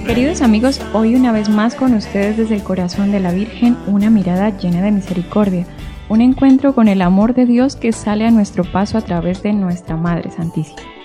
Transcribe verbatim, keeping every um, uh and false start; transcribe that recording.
Queridos amigos, hoy una vez más con ustedes desde el corazón de la Virgen, una mirada llena de misericordia, un encuentro con el amor de Dios que sale a nuestro paso a través de nuestra Madre Santísima.